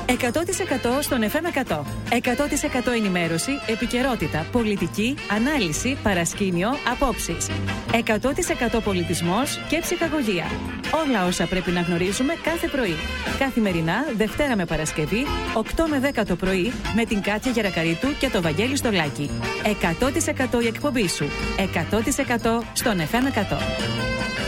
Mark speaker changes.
Speaker 1: 100% στον FM 100. 100% ενημέρωση, επικαιρότητα, πολιτική, ανάλυση, παρασκήνιο, απόψεις. 100% πολιτισμός και ψυχαγωγία. Όλα όσα πρέπει να γνωρίζουμε κάθε πρωί. Καθημερινά, Δευτέρα με Παρασκευή, 8 με 10 το πρωί, με την Κάτια Γερακαρίτου και το Βαγγέλη Στολάκη. 100% η εκπομπή σου. 100% στον FM 100.